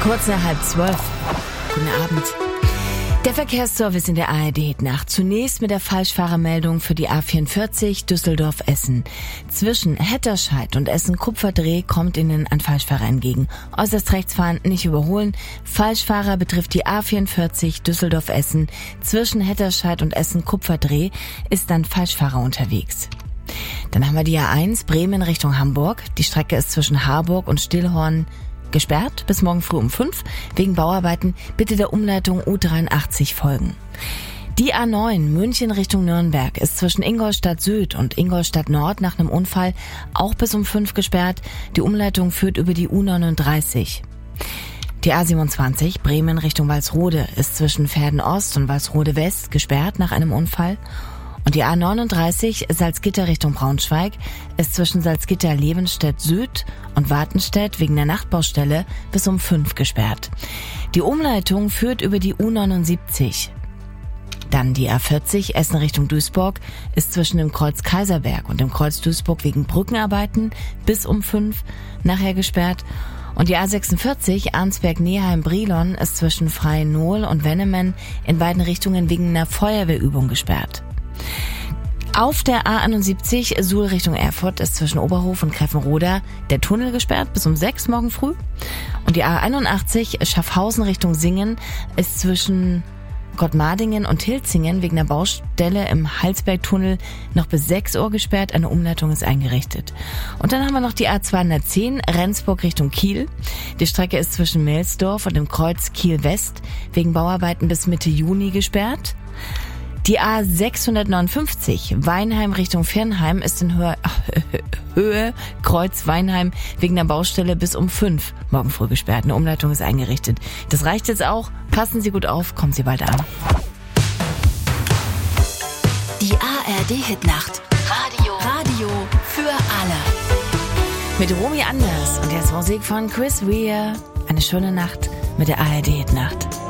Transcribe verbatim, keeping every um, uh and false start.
Kurz nach halb zwölf. Guten Abend. Der Verkehrsservice in der A R D-Nacht. Zunächst mit der Falschfahrermeldung für die A vierundvierzig Düsseldorf-Essen. Zwischen Hetterscheid und Essen-Kupferdreh kommt Ihnen ein Falschfahrer entgegen. Äußerst rechts fahren, nicht überholen. Falschfahrer betrifft die A vierundvierzig Düsseldorf-Essen. Zwischen Hetterscheid und Essen-Kupferdreh ist ein Falschfahrer unterwegs. Dann haben wir die A eins Bremen Richtung Hamburg. Die Strecke ist zwischen Harburg und Stillhorn gesperrt bis morgen früh um fünf. Wegen Bauarbeiten bitte der Umleitung U dreiundachtzig folgen. Die A neun München Richtung Nürnberg ist zwischen Ingolstadt Süd und Ingolstadt Nord nach einem Unfall auch bis um fünf gesperrt. Die Umleitung führt über die U neununddreißig. Die A siebenundzwanzig Bremen Richtung Walsrode ist zwischen Verden Ost und Walsrode West gesperrt nach einem Unfall. Und die A neununddreißig Salzgitter Richtung Braunschweig ist zwischen Salzgitter-Levenstedt Süd und Wartenstedt wegen der Nachtbaustelle bis um fünf gesperrt. Die Umleitung führt über die U neunundsiebzig. Dann die A vierzig Essen Richtung Duisburg ist zwischen dem Kreuz Kaiserberg und dem Kreuz Duisburg wegen Brückenarbeiten bis um fünf nachher gesperrt. Und die A sechsundvierzig Arnsberg-Neheim-Brilon ist zwischen Freien-Nohl und Wennemen in beiden Richtungen wegen einer Feuerwehrübung gesperrt. Auf der A einundsiebzig Suhl Richtung Erfurt ist zwischen Oberhof und Kreffenroda der Tunnel gesperrt bis um sechs morgen früh. Und die A einundachtzig Schaffhausen Richtung Singen ist zwischen Gottmardingen und Hilzingen wegen der Baustelle im Halsbergtunnel noch bis sechs Uhr gesperrt. Eine Umleitung ist eingerichtet. Und dann haben wir noch die A zweihundertzehn Rendsburg Richtung Kiel. Die Strecke ist zwischen Melsdorf und dem Kreuz Kiel West wegen Bauarbeiten bis Mitte Juni gesperrt. Die A sechshundertneunundfünfzig Weinheim Richtung Viernheim ist in Höhe, Höhe Kreuz Weinheim wegen der Baustelle bis um fünf morgen früh gesperrt. Eine Umleitung ist eingerichtet. Das reicht jetzt auch. Passen Sie gut auf, kommen Sie bald an. Die A R D-Hitnacht. Radio. Radio für alle. Mit Romy Anders und jetzt Musik von Chris Rea. Eine schöne Nacht mit der A R D-Hitnacht.